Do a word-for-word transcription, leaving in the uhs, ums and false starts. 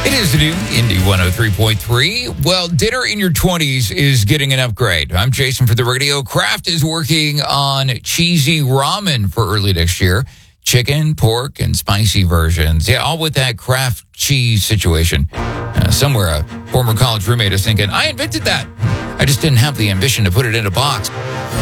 It is the new Indy one oh three point three. Well, dinner in your twenties is getting an upgrade. I'm Jason for the radio. Kraft is working on cheesy ramen for early next year. Chicken, pork, and spicy versions. Yeah, all with that Kraft cheese situation. Uh, somewhere a former college roommate is thinking, I invented that. I just didn't have the ambition to put it in a box.